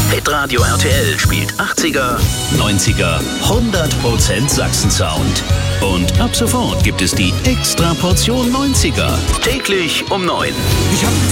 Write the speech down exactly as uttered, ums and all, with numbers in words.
Hitradio R T L spielt achtziger, neunziger, hundert Prozent Sachsen-Sound. Und ab sofort gibt es die Extra Portion neunziger. Täglich um neun. Ich hab